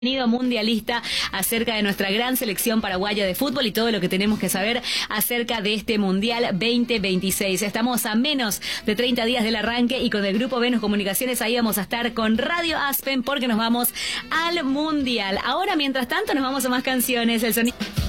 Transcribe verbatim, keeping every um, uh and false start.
Contenido mundialista acerca de nuestra gran selección paraguaya de fútbol y todo lo que tenemos que saber acerca de este Mundial veinte veintiséis. Estamos a menos de treinta días del arranque y con el Grupo Venus Comunicaciones ahí vamos a estar con Radio Aspen porque nos vamos al Mundial. Ahora, mientras tanto, nos vamos a más canciones. El sonido...